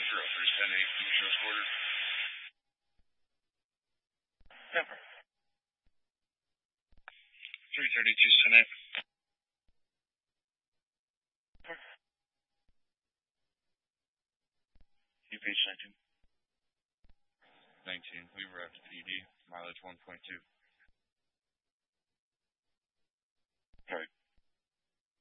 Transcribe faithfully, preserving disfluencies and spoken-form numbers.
zero three ten eight, insurance quarter. Pepper. three thirty-two Senate. U P H nineteen. nineteen, Weaver F P D, mileage one point two.